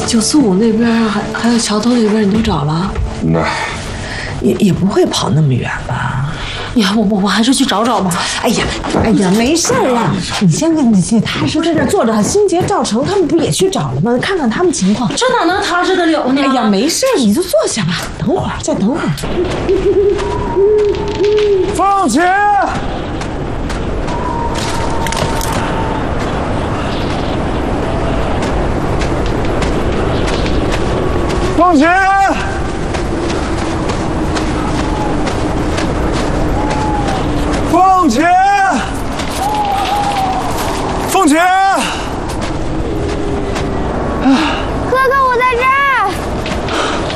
945那边还有桥头那边，你都找了？ 那也不会跑那么远吧？ 呀，我还是去找找吧。 哎呀，没事了，你先跟你踏实在这坐着，心结赵成他们不也去找了吗？看看他们情况。 这哪能踏实得了呢？ 哎呀，没事，你就坐下吧，等会儿，再等会儿。 凤姐，凤姐。